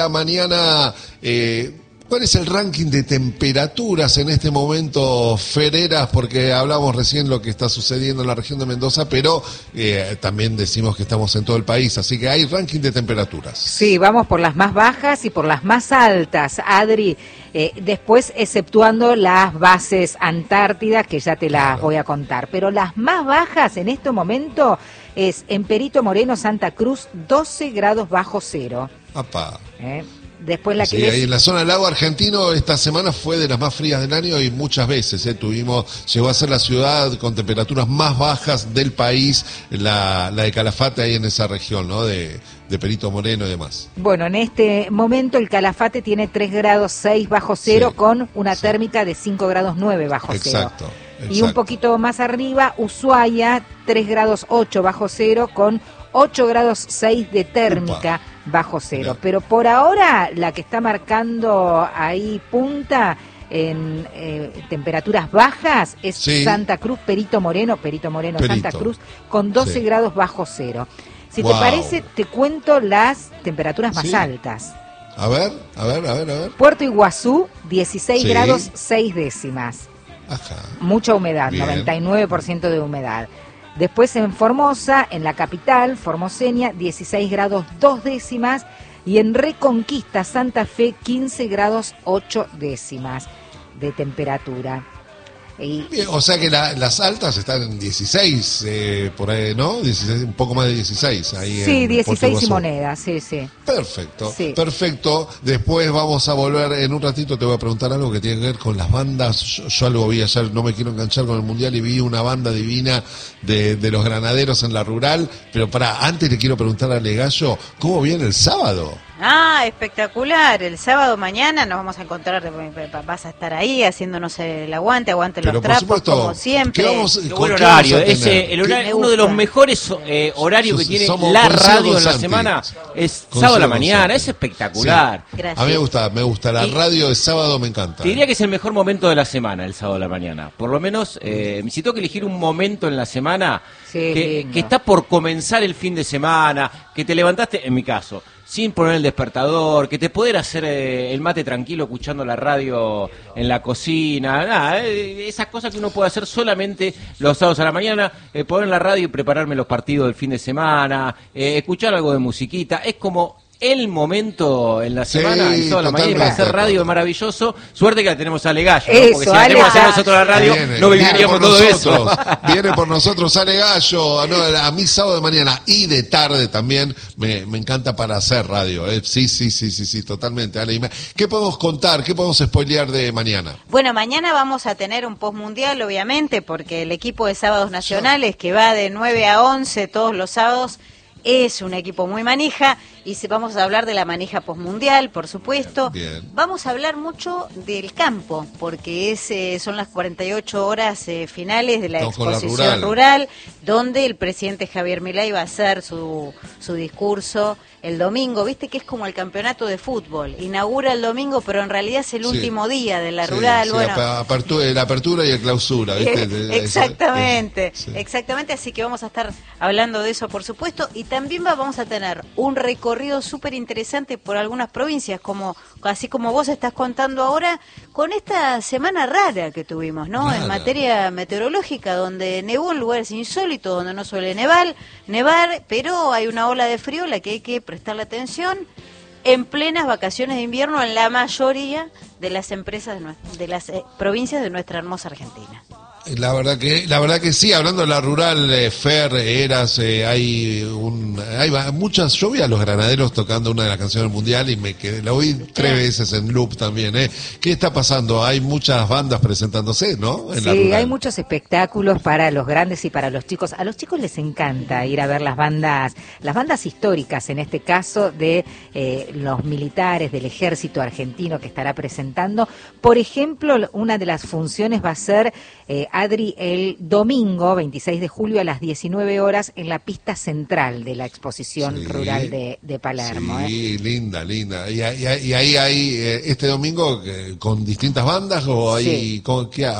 La mañana, ¿cuál es el ranking de temperaturas en este momento, Fereras? Porque hablamos recién lo que está sucediendo en la región de Mendoza, pero también decimos que estamos en todo el país, así que hay ranking de temperaturas. Sí, vamos por las más bajas y por las más altas, Adri. Después, exceptuando las bases Antártidas, que ya te las voy a contar. Pero las más bajas en este momento es en Perito Moreno, Santa Cruz, 12 grados bajo cero. Apá. Después la Sí, que ahí en la zona del lago argentino esta semana fue de las más frías del año y muchas veces llegó a ser la ciudad con temperaturas más bajas del país, la de Calafate ahí en esa región, ¿no? De Perito Moreno y demás. Bueno, en este momento el Calafate tiene 3 grados 6 bajo cero, sí, con una térmica de 5 grados 9 bajo cero. Exacto. Y un poquito más arriba, Ushuaia, 3 grados 8 bajo cero, con 8 grados 6 de térmica. Upa. Bajo cero. Mirá. Pero por ahora la que está marcando ahí punta en temperaturas bajas es Santa Cruz, Perito Moreno, Santa Cruz, con 12 grados bajo cero. Si te parece, te cuento las temperaturas más altas. A ver. Puerto Iguazú, 16 grados 6 décimas. Ajá. Mucha humedad, bien. 99% de humedad. Después en Formosa, en la capital, formoseña, 16 grados 2 décimas. Y en Reconquista, Santa Fe, 15 grados 8 décimas de temperatura. Bien, o sea que las altas están en 16, por ahí, ¿no? 16, un poco más de 16. Ahí sí, en 16 y moneda, sí. Perfecto, sí. Perfecto. Después vamos a volver, en un ratito te voy a preguntar algo que tiene que ver con las bandas. Yo algo vi ayer, no me quiero enganchar con el Mundial, y vi una banda divina de los Granaderos en la Rural. Pero antes le quiero preguntar a Legallo, ¿cómo viene el sábado? Ah, espectacular. El sábado mañana nos vamos a encontrar, vas a estar ahí haciéndonos el aguante los trapos, supuesto, como siempre. Qué buen horario. Uno de los mejores horarios que tiene la radio en la semana es sábado a la mañana. Es espectacular. Sí. A mí me gusta. La radio de sábado me encanta. Te diría que es el mejor momento de la semana, el sábado a la mañana. Por lo menos, si tengo que elegir un momento en la semana que está por comenzar el fin de semana, que te levantaste, en mi caso, sin poner el despertador, que te poder hacer el mate tranquilo escuchando la radio en la cocina, esas cosas que uno puede hacer solamente los sábados a la mañana, poner la radio y prepararme los partidos del fin de semana, escuchar algo de musiquita, es como el momento en la semana y toda la mañana para hacer radio es maravilloso. Suerte que la tenemos a Legallo, ¿no? Porque si la tenemos a hacer nosotros la radio, no viviríamos todo eso. Viene por nosotros Ale Gallo, a mí sábado de mañana y de tarde también me encanta para hacer radio. Sí, totalmente. Ale, ¿qué podemos contar? ¿Qué podemos spoilear de mañana? Bueno, mañana vamos a tener un postmundial, obviamente, porque el equipo de Sábados Nacionales, que va de 9 a 11 todos los sábados, es un equipo muy manija, y vamos a hablar de la manija postmundial, por supuesto. Bien. Vamos a hablar mucho del campo, porque son las 48 horas finales de la exposición rural, donde el presidente Javier Milei va a hacer su discurso el domingo. Viste que es como el campeonato de fútbol, inaugura el domingo, pero en realidad es el último día de la rural. Sí, bueno, la apertura y la clausura, ¿viste? Exactamente, así que vamos a estar hablando de eso, por supuesto, y también vamos a tener un recorrido súper interesante por algunas provincias, así como vos estás contando ahora, con esta semana rara que tuvimos, ¿no? Rara. En materia meteorológica, donde nevó en lugares insólitos, donde no suele nevar, pero hay una ola de frío a la que hay que prestarle atención en plenas vacaciones de invierno en la mayoría de las empresas de las provincias de nuestra hermosa Argentina. La verdad que sí, hablando de la rural, Fer, Eras, hay muchas. Yo vi a los Granaderos tocando una de las canciones del Mundial y la oí 3 veces en loop también, ¿Qué está pasando? Hay muchas bandas presentándose, ¿no? En la rural. Hay muchos espectáculos para los grandes y para los chicos. A los chicos les encanta ir a ver las bandas históricas, en este caso de los militares del ejército argentino que estará presentando. Por ejemplo, una de las funciones va a ser Adri, el domingo 26 de julio a las 19 horas en la pista central de la exposición rural de Palermo. Sí, linda. Y ahí hay este domingo con distintas bandas o hay... Sí. A ver...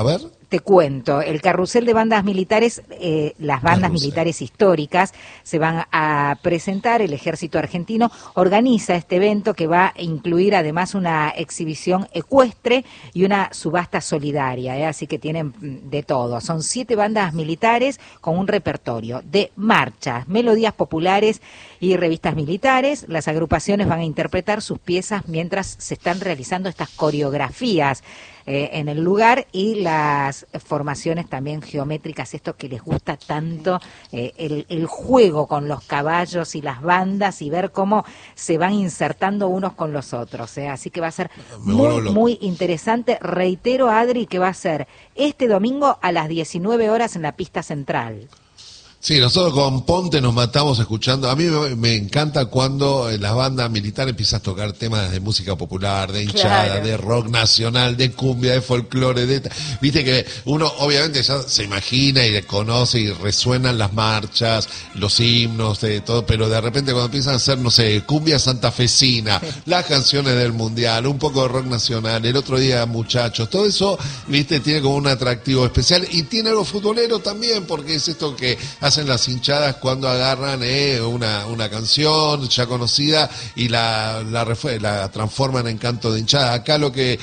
te cuento, el carrusel de bandas militares, las bandas militares históricas se van a presentar. El Ejército Argentino organiza este evento que va a incluir además una exhibición ecuestre y una subasta solidaria, así que tienen de todo. Son 7 bandas militares con un repertorio de marchas, melodías populares y revistas militares. Las agrupaciones van a interpretar sus piezas mientras se están realizando estas coreografías en el lugar, y las formaciones también geométricas, esto que les gusta tanto, el juego con los caballos y las bandas y ver cómo se van insertando unos con los otros, así que va a ser muy interesante. Reitero, Adri, que va a ser este domingo a las 19 horas en la pista central. Sí, nosotros con Ponte nos matamos escuchando. A mí me encanta cuando la banda militar empieza a tocar temas de música popular, de hinchada, de rock nacional, de cumbia, de folclore, viste que uno obviamente ya se imagina y conoce y resuenan las marchas, los himnos, de todo, pero de repente cuando empiezan a hacer, no sé, cumbia santafesina, las canciones del mundial, un poco de rock nacional, el otro día Muchachos, todo eso, viste, tiene como un atractivo especial y tiene algo futbolero también, porque es esto que hacen las hinchadas cuando agarran una canción ya conocida y la transforman en canto de hinchada. Acá lo que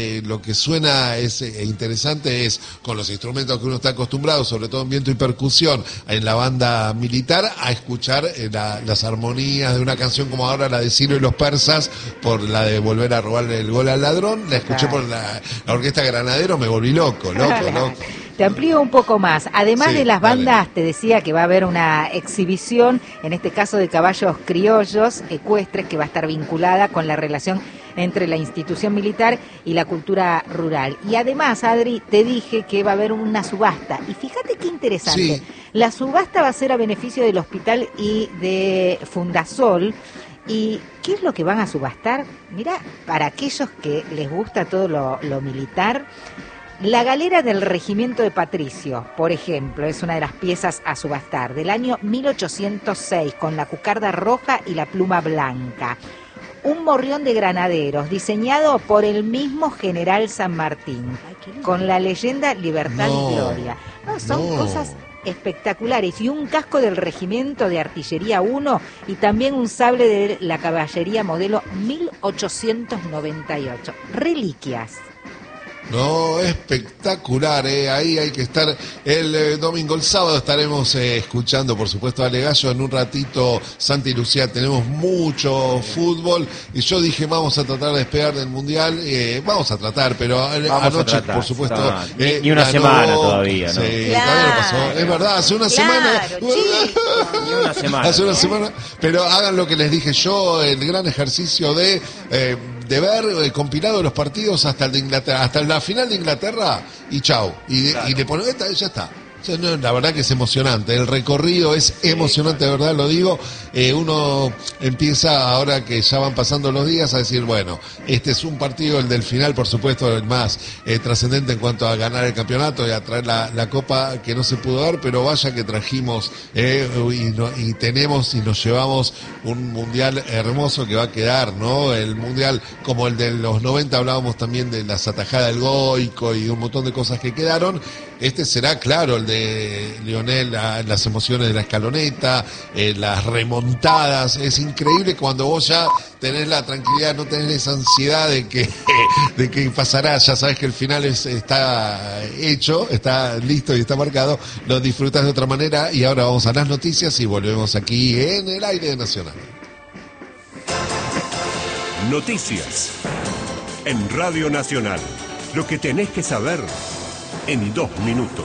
suena es interesante es con los instrumentos que uno está acostumbrado, sobre todo en viento y percusión, en la banda militar, a escuchar las armonías de una canción como ahora la de Ciro y los persas, por la de volver a robarle el gol al ladrón. La escuché por la orquesta Granadero, me volví loco. Te amplío un poco más. Además de las bandas, te decía que va a haber una exhibición, en este caso de caballos criollos ecuestres, que va a estar vinculada con la relación entre la institución militar y la cultura rural. Y además, Adri, te dije que va a haber una subasta. Y fíjate qué interesante. Sí. La subasta va a ser a beneficio del hospital y de Fundasol. ¿Y qué es lo que van a subastar? Mirá, para aquellos que les gusta todo lo militar, la galera del regimiento de Patricio, por ejemplo, es una de las piezas a subastar, del año 1806, con la cucarda roja y la pluma blanca. Un morrión de granaderos, diseñado por el mismo general San Martín, con la leyenda Libertad y Gloria. Son cosas espectaculares. Y un casco del regimiento de artillería 1 y también un sable de la caballería modelo 1898. Reliquias. No, espectacular, ahí hay que estar el domingo. El sábado estaremos escuchando, por supuesto, a Ale Gallo. En un ratito, Santi y Lucía, tenemos mucho fútbol. Y yo dije, vamos a tratar de despegar del Mundial. Vamos a tratar, pero anoche, por supuesto... ni una semana todavía, ¿no? Sí, todavía no pasó. Es verdad, hace una semana. Ni una semana. Hace una semana. Pero hagan lo que les dije yo, el gran ejercicio de ver compilado los partidos hasta el de Inglaterra, hasta la final de Inglaterra, y chau. Y le ponen ya está. La verdad que es emocionante, el recorrido es emocionante, de verdad lo digo. Uno empieza, ahora que ya van pasando los días, a decir, bueno, este es un partido, el del final, por supuesto, el más trascendente en cuanto a ganar el campeonato y a traer la copa que no se pudo dar, pero vaya que trajimos y tenemos y nos llevamos un mundial hermoso que va a quedar, ¿no? El mundial como el de los 90, hablábamos también de las atajadas del Goico y un montón de cosas que quedaron. Este será, claro, el de Lionel, las emociones de la escaloneta, las remontadas. Es increíble cuando vos ya tenés la tranquilidad, no tenés esa ansiedad de que pasará. Ya sabes que el final está hecho, está listo y está marcado. Lo disfrutás de otra manera. Y ahora vamos a las noticias y volvemos aquí en el aire nacional. Noticias en Radio Nacional. Lo que tenés que saber en 2 minutos.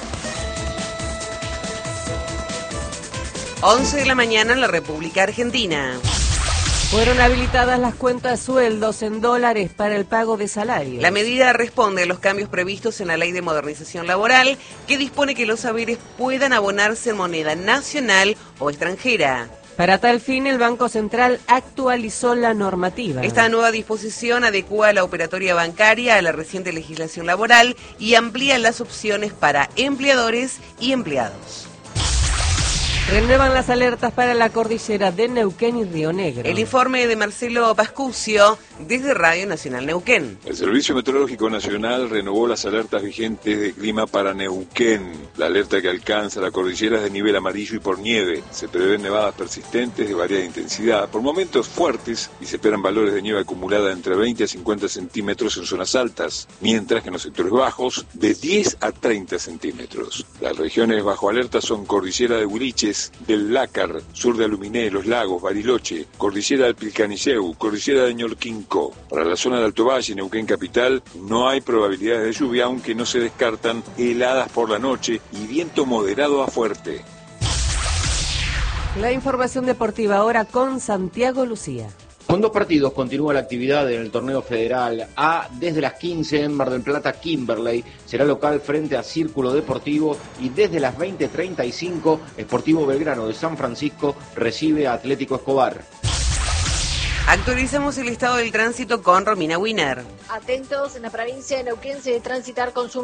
11 de la mañana en la República Argentina. Fueron habilitadas las cuentas sueldos en dólares para el pago de salarios. La medida responde a los cambios previstos en la Ley de Modernización Laboral, que dispone que los saberes puedan abonarse en moneda nacional o extranjera. Para tal fin, el Banco Central actualizó la normativa. Esta nueva disposición adecúa la operatoria bancaria a la reciente legislación laboral y amplía las opciones para empleadores y empleados. Renuevan las alertas para la cordillera de Neuquén y Río Negro. El informe de Marcelo Pascucio desde Radio Nacional Neuquén. El Servicio Meteorológico Nacional renovó las alertas vigentes de clima para Neuquén. La alerta que alcanza la cordillera es de nivel amarillo y por nieve. Se prevén nevadas persistentes de variada intensidad, por momentos fuertes, y se esperan valores de nieve acumulada entre 20 a 50 centímetros en zonas altas, mientras que en los sectores bajos de 10 a 30 centímetros. Las regiones bajo alerta son Cordillera de Huiliches, del Lácar, sur de Aluminé, Los Lagos, Bariloche, Cordillera del Pilcaniceu, Cordillera de Ñorquinco. Para la zona de Alto Valle y Neuquén Capital no hay probabilidades de lluvia, aunque no se descartan heladas por la noche y viento moderado a fuerte. La información deportiva ahora con Santiago Lucía. Con 2 partidos continúa la actividad en el torneo federal A. Desde las 15 en Mar del Plata, Kimberley será local frente a Círculo Deportivo, y desde las 20:35 Sportivo Belgrano de San Francisco recibe a Atlético Escobar. Actualizamos el estado del tránsito con Romina Winer. Atentos, en la provincia de Neuquén se debe transitar con